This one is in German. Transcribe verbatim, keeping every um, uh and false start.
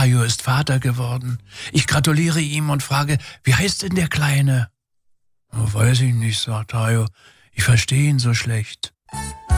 Hajo ist Vater geworden. Ich gratuliere ihm und frage, wie heißt denn der Kleine? Oh, weiß ich nicht, sagt Hajo. Ich verstehe ihn so schlecht.